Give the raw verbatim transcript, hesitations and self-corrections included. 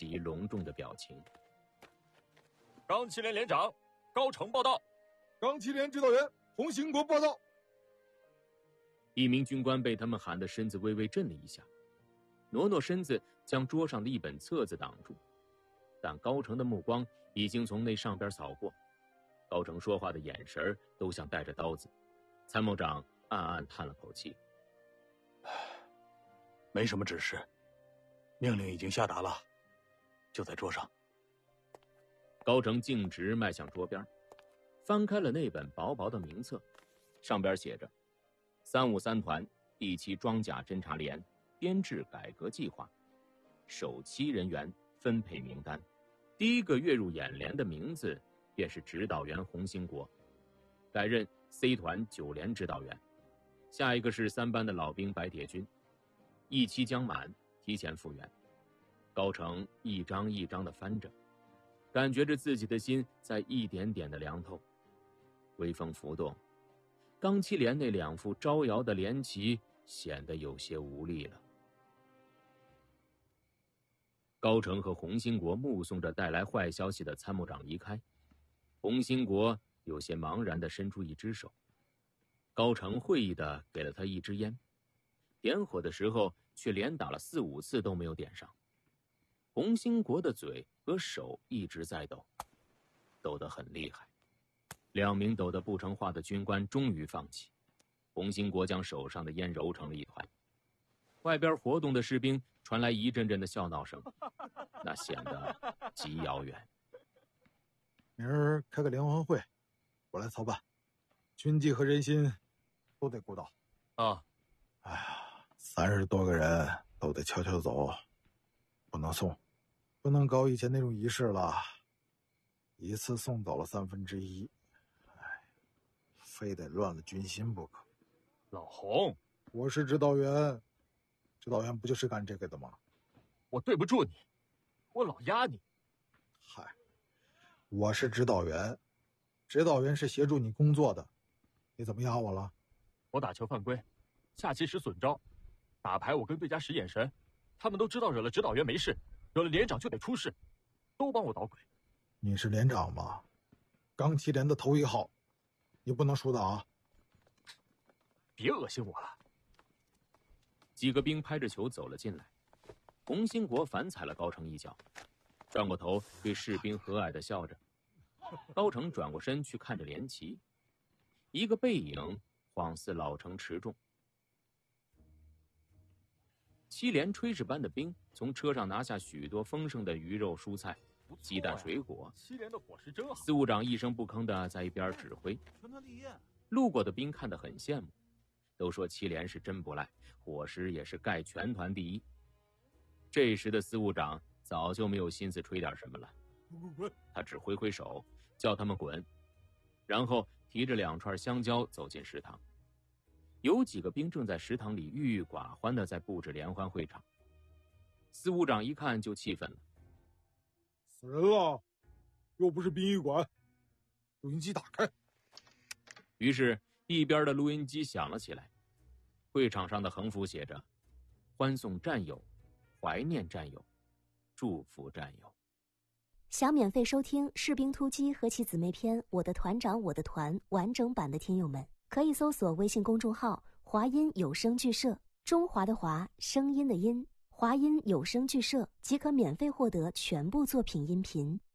极隆重的表情。 钢七连连长高成报道。 钢七连指导员洪兴国报道。 一名军官被他们喊得身子微微震了一下，挪挪身子将桌上的一本册子挡住，但高成的目光已经从那上边扫过。高成说话的眼神都像带着刀子。参谋长暗暗叹了口气， 没什么指示，命令已经下达了，就在桌上。 高成径直迈向桌边，翻开了那本薄薄的名册，上边写着三五三团第七装甲侦察连编制改革计划，首期人员分配名单。第一个跃入眼帘的名字便是指导员洪兴国，改任 C 团九连指导员。下一个是三班的老兵白铁军，一期将满，提前复员。高成一张一张地翻着，感觉着自己的心在一点点地凉透。微风浮动，钢七连那两副招摇的连旗显得有些无力了。高成和洪兴国目送着带来坏消息的参谋长离开，洪兴国有些茫然地伸出一只手，高成会意地给了他一支烟，点火的时候却连打了四五次都没有点上。洪兴国的嘴和手一直在抖，抖得很厉害。两名抖得不成话的军官终于放弃，洪兴国将手上的烟揉成了一团。外边活动的士兵传来一阵阵的笑闹声，那显得极遥远。 明儿开个联欢会，我来操办，军纪和人心都得顾到。 啊， 哎呀，三十多个人都得悄悄走，不能送，不能搞以前那种仪式了，一次送走了三分之一，哎，非得乱了军心不可。 老洪， 我是指导员，指导员不就是干这个的吗？ 我对不住你，我老压你。 嗨，我是指导员，指导员是协助你工作的，你怎么压我了？ 我打球犯规，下棋时损招，打牌我跟对家使眼神，他们都知道惹了指导员没事，惹了连长就得出事，都帮我捣鬼。 你是连长吗？钢七连的头一号，你不能输的啊！ 别恶心我了。 几个兵拍着球走了进来，洪兴国反踩了高成一脚，转过头对士兵和蔼地笑着。高成转过身去看着连旗，一个背影恍似老成持重。七连炊事班的兵从车上拿下许多丰盛的鱼肉蔬菜、鸡蛋水果。 七连的伙食真好。 司务长一声不吭地在一边指挥，路过的兵看得很羡慕，都说七连是真不赖，伙食也是盖全团第一。这时的司务长早就没有心思吹点什么了，他只挥挥手叫他们滚，然后提着两串香蕉走进食堂。有几个兵正在食堂里郁郁寡欢地在布置联欢会场。司务长一看就气愤了， 死人了，又不是殡仪馆，录音机打开。 于是一边的录音机响了起来，会场上的横幅写着：欢送战友，怀念战友，祝福战友。 想免费收听《士兵突击》和其姊妹篇《我的团长我的团》完整版的听友们，可以搜索微信公众号华音有声剧社，中华的华，声音的音，华音有声剧社即可免费获得全部作品音频。